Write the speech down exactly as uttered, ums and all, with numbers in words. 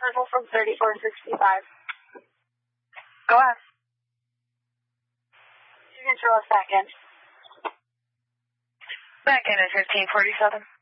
Purple from thirty-four sixty-five. Go ahead. Signature a second. Second is fifteen forty-seven.